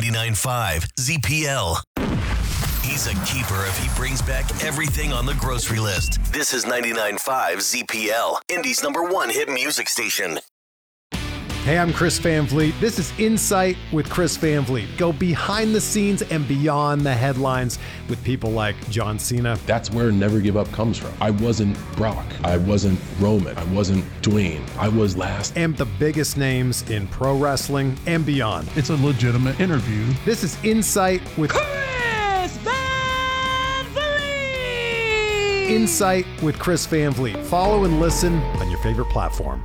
99.5 ZPL. He's a keeper if he brings back everything on the grocery list. This is 99.5 ZPL, Indy's #1 hit music station. Hey, I'm Chris Van Vliet. This is Insight with Chris Van Vliet. Go behind the scenes and beyond the headlines with people like John Cena. That's where Never Give Up comes from. I wasn't Brock. I wasn't Roman. I wasn't Dwayne. I was last. And the biggest names in pro wrestling and beyond. It's a legitimate interview. This is Insight with Chris Van Vliet. Insight with Chris Van Vliet. Follow and listen on your favorite platform.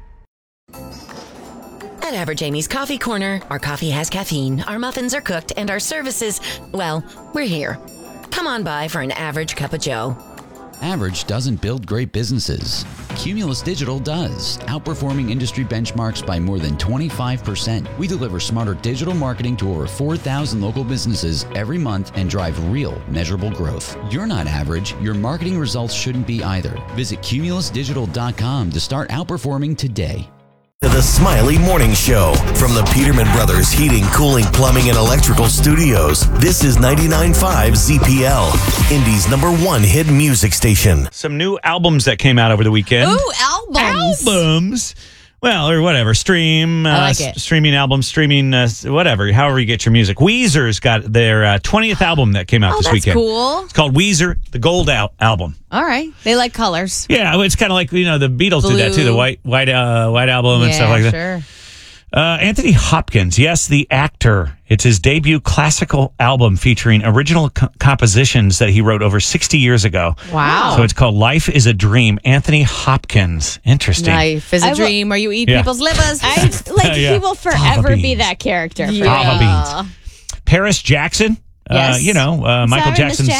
At Average Amy's Coffee Corner, our coffee has caffeine, our muffins are cooked, and our services, well, we're here. Come on by for an average cup of joe. Average doesn't build great businesses. Cumulus Digital does, outperforming industry benchmarks by more than 25%. We deliver smarter digital marketing to over 4,000 local businesses every month and drive real, measurable growth. You're not average. Your marketing results shouldn't be either. Visit cumulusdigital.com to start outperforming today. To the Smiley Morning Show from the Peterman Brothers Heating, Cooling, Plumbing, and Electrical Studios. This is 99.5 ZPL, Indy's #1 hit music station. Some new albums that came out over the weekend. Ooh, albums. Albums. Well, or whatever. Streaming albums, whatever, however you get your music. Weezer's got their 20th album that came out this weekend. Cool. It's called Weezer, the Gold album. All right. They like colors. Yeah, it's kind of like, the Beatles did that too, the white album and stuff like that. Sure. Anthony Hopkins, yes, the actor. It's his debut classical album featuring original compositions that he wrote over 60 years ago. Wow. So it's called Life is a Dream. Anthony Hopkins. Interesting. Life is a dream where you eat people's livers. He will forever be that character. Fava beans. Paris Jackson. Yes. Michael Jackson's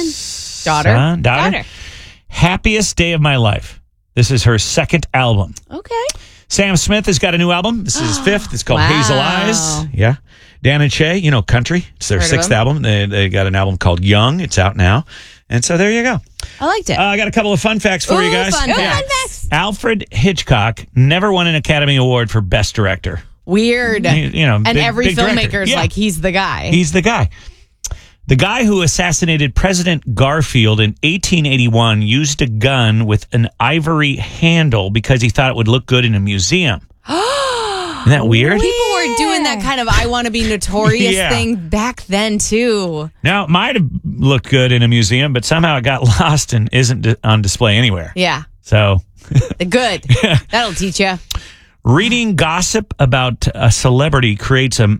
daughter. Happiest Day of My Life. This is her second album. Okay. Sam Smith has got a new album. This is his fifth. It's called Hazel Eyes. Yeah. Dan and Shay, country. It's their sixth album. They got an album called Young. It's out now. And so there you go. I liked it. I got a couple of fun facts for you guys. Fun facts. Alfred Hitchcock never won an Academy Award for Best Director. Weird. And every big filmmaker's like, he's the guy. He's the guy. The guy who assassinated President Garfield in 1881 used a gun with an ivory handle because he thought it would look good in a museum. Isn't that weird? People were doing that kind of I want to be notorious thing back then, too. Now, it might have looked good in a museum, but somehow it got lost and isn't on display anywhere. Yeah. So. Good. That'll teach you. Reading gossip about a celebrity creates a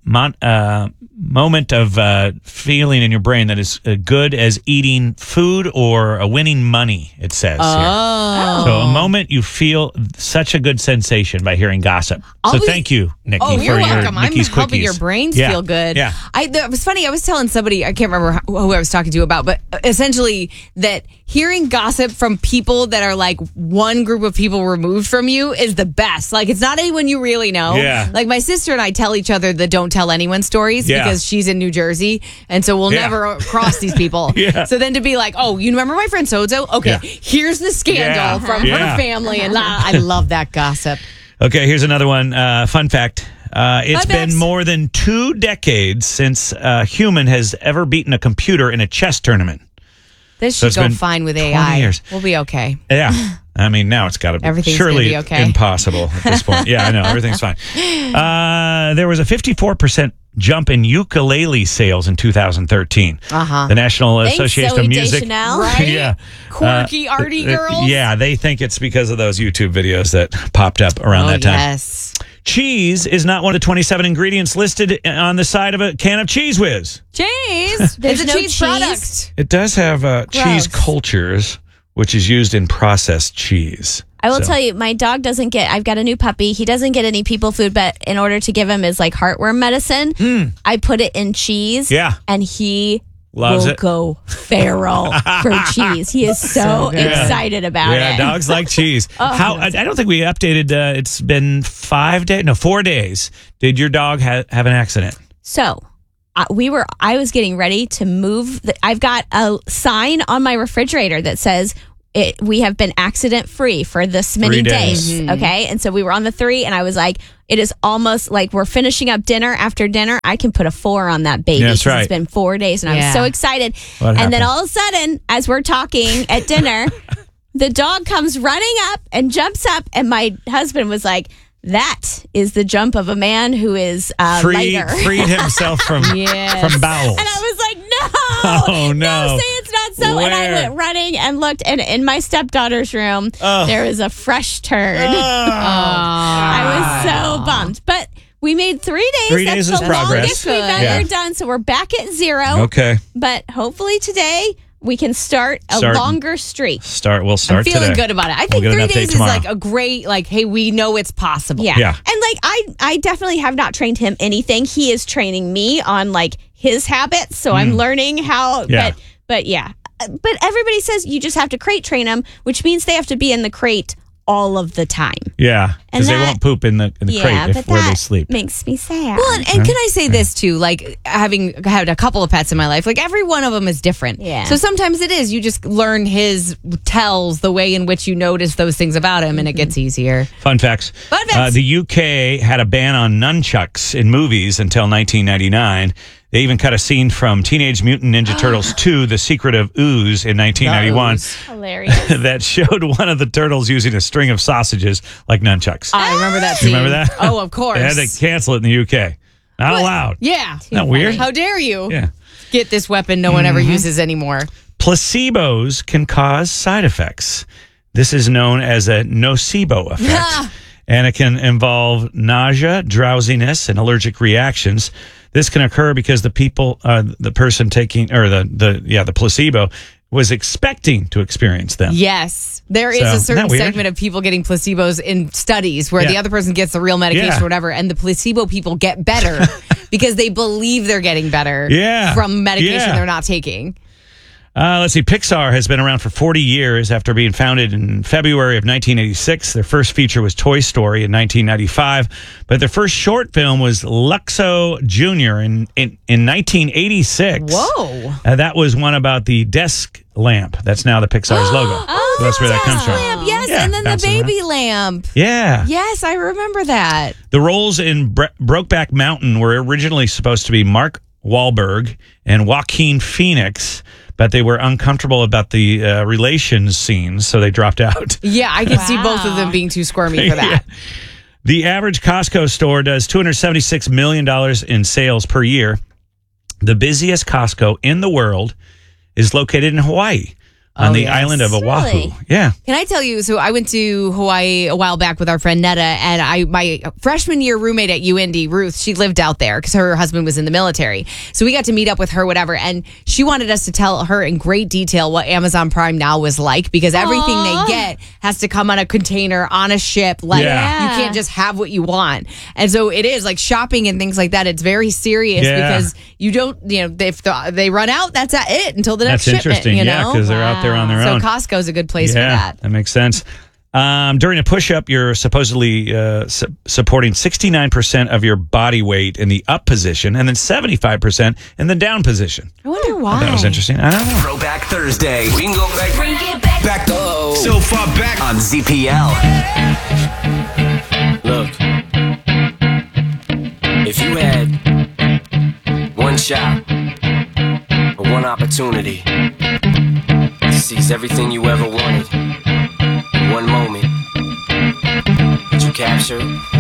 moment of feeling in your brain that is good as eating food or winning money, it says here. So a moment you feel such a good sensation by hearing gossip. Thank you, Nikki, for you're welcome. I'm Nikki's helping cookies. your brains feel good. Yeah. It was funny. I was telling somebody, I can't remember who I was talking to about, but essentially that hearing gossip from people that are like one group of people removed from you is the best. Like, it's not anyone you really know. Yeah. Like, my sister and I tell each other the don't tell anyone stories because she's in New Jersey. And so we'll never cross these people. So then to be like, oh, you remember my friend so-and-so? Okay, here's the scandal from her family. And I love that gossip. Okay, here's another one. Fun fact. It's been more than 2 decades since a human has ever beaten a computer in a chess tournament. This should go fine with AI. Years. We'll be okay. Yeah. I mean, now it's got to be surely be okay. impossible at this point. Yeah, I know. Everything's fine. There was a 54% jump in ukulele sales in 2013. The National Association of Music. Right? Yeah. Quirky, arty girls. Yeah, they think it's because of those YouTube videos that popped up around that time. Yes. Cheese is not one of the 27 ingredients listed on the side of a can of Cheese Whiz. Cheese? There's it's a no cheese product. It does have cheese cultures, which is used in processed cheese. I will tell you, my dog doesn't get, I've got a new puppy. He doesn't get any people food, but in order to give him his like heartworm medicine, I put it in cheese. Yeah. And he loves it. Go feral for cheese. He is so excited about it. Yeah, dogs like cheese. I don't think we updated. It's been 4 days. Did your dog have an accident? So I was getting ready to move. I've got a sign on my refrigerator that says, we have been accident free for this many 3 days. days. Okay. And so we were on the 3, and I was like, it is almost like we're finishing up dinner. After dinner, I can put a 4 on that baby. Yeah, that's right. It's been 4 days, and I was so excited. What and happened? then all of a sudden, as we're talking at dinner, the dog comes running up and jumps up, and my husband was like, that is the jump of a man who is lighter. Freed himself from bowels. And I was like, no. Oh, no. Say it's not so. Where? And I went running and looked, and in my stepdaughter's room, there was a fresh turd. I was so bummed. But we made 3 days. 3 days That's is the progress. longest we've ever done. So we're back at 0. Okay. But hopefully today we can start a longer streak. We'll start I'm feeling today. good about it. I think We'll get an 3 days update is tomorrow. like a great, like, hey, we know it's possible. Yeah. Yeah. And like I definitely have not trained him anything. He is training me on like his habits. So I'm learning how Yeah. but yeah. But everybody says you just have to crate train them, which means they have to be in the crate all of the time. Yeah, because they that- won't poop in the crate but where they that sleep. makes me sad. Well, and can I say this too? Like, having had a couple of pets in my life, like every one of them is different. Yeah. So sometimes it is, you just learn his tells, the way in which you notice those things about him, and it gets easier. Fun facts. Fun facts. The UK had a ban on nunchucks in movies until 1999. They even cut a scene from Teenage Mutant Ninja Turtles 2, The Secret of Ooze in 1991 Hilarious. that showed one of the turtles using a string of sausages like nunchucks. I remember that You scene. remember that? Oh, of course. They had to cancel it in the UK. Not allowed. Yeah. Isn't that weird? How dare you Yeah. get this weapon no one ever uses anymore? Placebos can cause side effects. This is known as a nocebo effect. And it can involve nausea, drowsiness, and allergic reactions. This can occur because the person taking, or the placebo was expecting to experience them. Yes. There is So, a isn't certain that weird? segment of people getting placebos in studies where the other person gets the real medication Yeah. or whatever, and the placebo people get better because they believe they're getting better from medication they're not taking. Let's see. Pixar has been around for 40 years after being founded in February of 1986. Their first feature was Toy Story in 1995, but their first short film was Luxo Jr. in 1986. Whoa. That was one about the desk lamp. That's now the Pixar's logo. Oh, So that's where that comes from. lamp. Yes, Yeah, and then the bounces baby lamp. Yeah. Yes, I remember that. The roles in Brokeback Mountain were originally supposed to be Mark Wahlberg and Joaquin Phoenix, but they were uncomfortable about the relations scenes, so they dropped out. Yeah, I can see both of them being too squirmy for that. Yeah. The average Costco store does $276 million in sales per year. The busiest Costco in the world is located in Hawaii on the island of Oahu. Really? Yeah. Can I tell you? So I went to Hawaii a while back with our friend Netta, and my freshman year roommate at UND, Ruth, she lived out there because her husband was in the military. So we got to meet up with her, whatever, and she wanted us to tell her in great detail what Amazon Prime Now was like, because everything they get has to come on a container, on a ship. Like, you can't just have what you want. And so it is like shopping and things like that. It's very serious because you don't, if they run out, that's it until the next shipment. That's interesting, because they're out there on their own. So Costco's a good place for that. That makes sense. During a push-up, you're supposedly supporting 69% of your body weight in the up position and then 75% in the down position. I wonder why. That was interesting. I don't know. Throwback Thursday. We can go back so far back on ZPL. Look, if you had one shot or one opportunity to seize everything you ever wanted in one moment, would you capture it?